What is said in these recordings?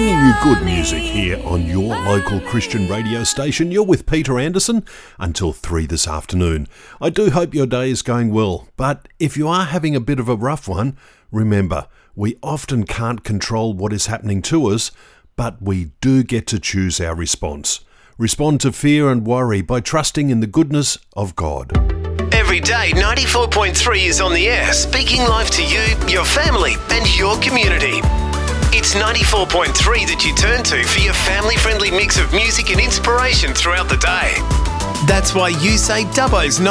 bringing you good music here on your local Christian radio station. You're with Peter Anderson until 3 this afternoon. I do hope your day is going well, but if you are having a bit of a rough one, remember, we often can't control what is happening to us, but we do get to choose our response. Respond to fear and worry by trusting in the goodness of God. Every day, 94.3 is on the air, speaking life to you, your family, and your community. It's 94.3 that you turn to for your family-friendly mix of music and inspiration throughout the day. That's why you say Dubbo's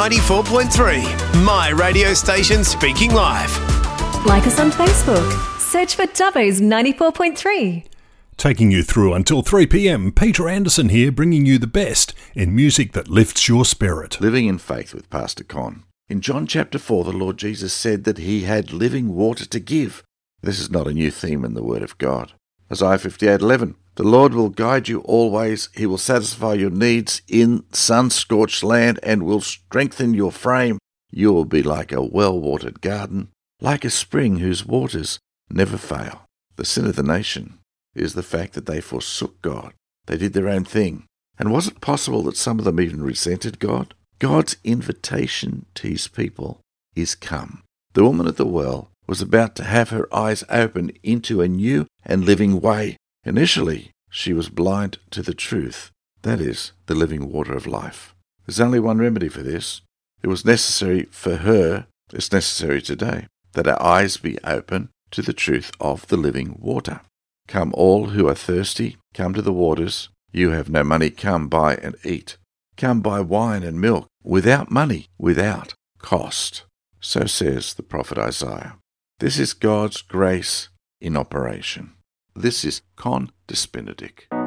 94.3, my radio station speaking live. Like us on Facebook. Search for Dubbo's 94.3. Taking you through until 3 p.m, Peter Anderson here, bringing you the best in music that lifts your spirit. Living in faith with Pastor Con. In John chapter 4, the Lord Jesus said that he had living water to give. This is not a new theme in the Word of God. Isaiah 58:11. The Lord will guide you always. He will satisfy your needs in sun-scorched land and will strengthen your frame. You will be like a well-watered garden, like a spring whose waters never fail. The sin of the nation is the fact that they forsook God. They did their own thing. And was it possible that some of them even resented God? God's invitation to his people is come. The woman at the well was about to have her eyes opened into a new and living way. Initially, she was blind to the truth, that is, the living water of life. There's only one remedy for this. It was necessary for her, it's necessary today, that our eyes be open to the truth of the living water. Come all who are thirsty, come to the waters. You have no money, come buy and eat. Come buy wine and milk, without money, without cost. So says the prophet Isaiah. This is God's grace in operation. This is Con Despinadic.